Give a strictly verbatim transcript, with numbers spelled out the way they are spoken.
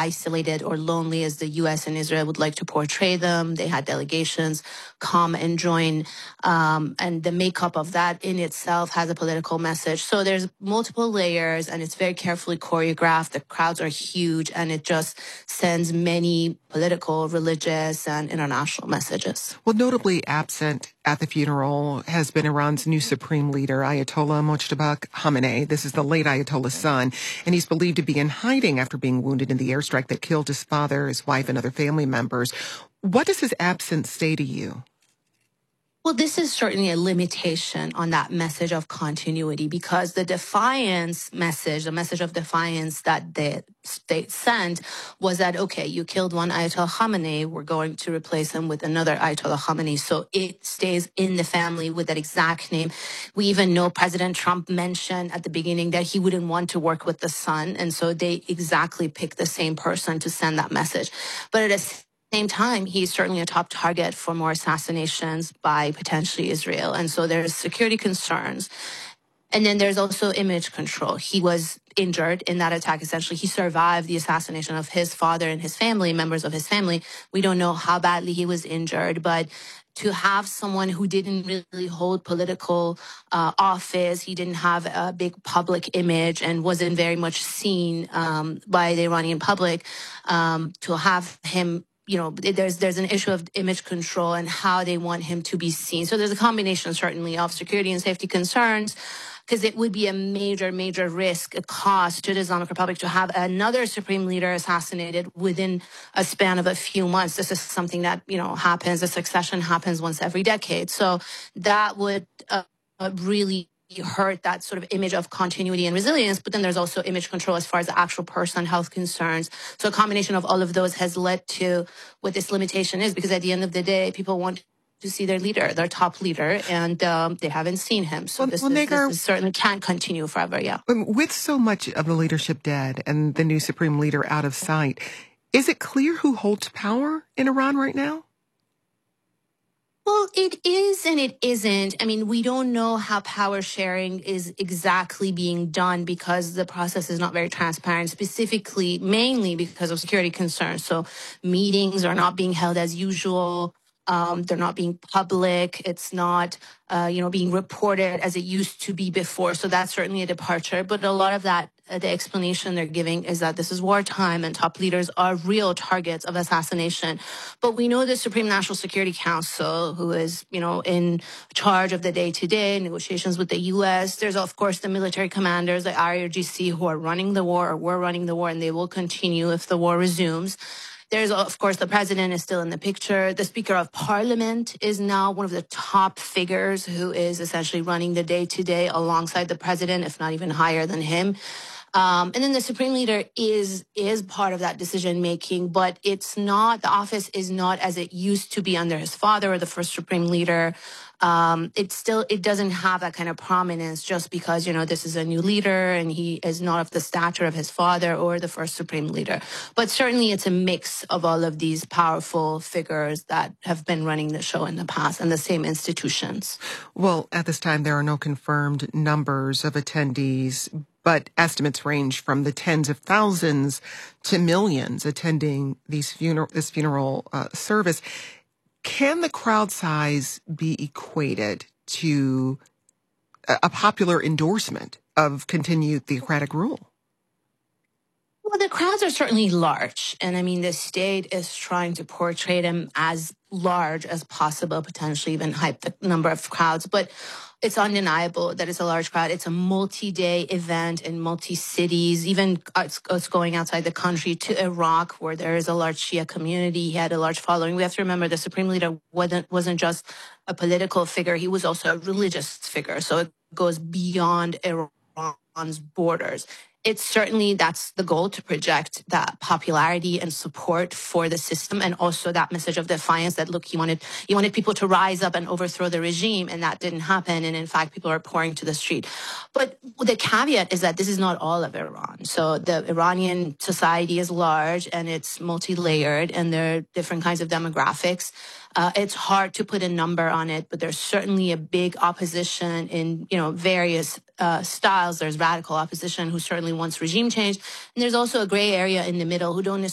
isolated or lonely as the U S and Israel would like to portray them. They had delegations come and join, um, and the makeup of that in itself has a political message. So there's multiple layers, and it's very carefully choreographed. The crowds are huge, and it just sends many political, religious, and international messages. Well, notably absent at the funeral has been Iran's new supreme leader, Ayatollah Mojtaba Khamenei. This is the late Ayatollah's son, and he's believed to be in hiding after being wounded in the airstrike that killed his father, his wife, and other family members. What does his absence say to you? Well, this is certainly a limitation on that message of continuity, because the defiance message, the message of defiance that the state sent was that, okay, you killed one Ayatollah Khamenei, we're going to replace him with another Ayatollah Khamenei. So it stays in the family with that exact name. We even know President Trump mentioned at the beginning that he wouldn't want to work with the son. And so they exactly picked the same person to send that message. But at a same time, he's certainly a top target for more assassinations by potentially Israel. And so there's security concerns. And then there's also image control. He was injured in that attack. Essentially, he survived the assassination of his father and his family, members of his family. We don't know how badly he was injured, but to have someone who didn't really hold political uh, office, he didn't have a big public image and wasn't very much seen um, by the Iranian public, um, to have him, you know, there's there's an issue of image control and how they want him to be seen. So there's a combination, certainly, of security and safety concerns, because it would be a major, major risk, a cost to the Islamic Republic to have another supreme leader assassinated within a span of a few months. This is something that, you know, happens. A succession happens once every decade. So that would uh, really hurt that sort of image of continuity and resilience. But then there's also image control as far as the actual person health concerns. So a combination of all of those has led to what this limitation is, because at the end of the day, people want to see their leader, their top leader, and um, they haven't seen him. So well, this, well, is, Negar, this is certainly can't continue forever, yeah. With so much of the leadership dead and the new supreme leader out of sight, is it clear who holds power in Iran right now? Well, it is and it isn't. I mean, we don't know how power sharing is exactly being done because the process is not very transparent, specifically, mainly because of security concerns. So meetings are not being held as usual. Um, they're not being public. It's not, uh, you know, being reported as it used to be before. So that's certainly a departure. But a lot of that, uh, the explanation they're giving is that this is wartime and top leaders are real targets of assassination. But we know the Supreme National Security Council, who is, you know, in charge of the day-to-day negotiations with the U S. There's, of course, the military commanders, the I R G C, who are running the war or were running the war, and they will continue if the war resumes. There's, of course, the president is still in the picture. The Speaker of Parliament is now one of the top figures who is essentially running the day-to-day alongside the president, if not even higher than him. Um, and then the Supreme Leader is is part of that decision-making, but it's not, the office is not as it used to be under his father or the first Supreme Leader. Um, it still, it doesn't have that kind of prominence just because, you know, this is a new leader and he is not of the stature of his father or the first Supreme Leader. But certainly it's a mix of all of these powerful figures that have been running the show in the past and the same institutions. Well, at this time, there are no confirmed numbers of attendees, but estimates range from the tens of thousands to millions attending these funeral, this funeral uh, service. Can the crowd size be equated to a, a popular endorsement of continued theocratic rule? Well, the crowds are certainly large. And I mean, the state is trying to portray them as large as possible, potentially even hype the number of crowds. But it's undeniable that it's a large crowd. It's a multi-day event in multi-cities. Even it's, it's going outside the country to Iraq, where there is a large Shia community. He had a large following. We have to remember the Supreme Leader wasn't, wasn't just a political figure. He was also a religious figure. So it goes beyond Iran's borders. It's certainly, that's the goal, to project that popularity and support for the system, and also that message of defiance that, look, he wanted, he wanted people to rise up and overthrow the regime, and that didn't happen. And in fact, people are pouring to the street. But the caveat is that this is not all of Iran. So the Iranian society is large and it's multi-layered, and there are different kinds of demographics. Uh, it's hard to put a number on it, but there's certainly a big opposition in, you know, various uh, styles. There's radical opposition who certainly wants regime change. And there's also a gray area in the middle who don't necessarily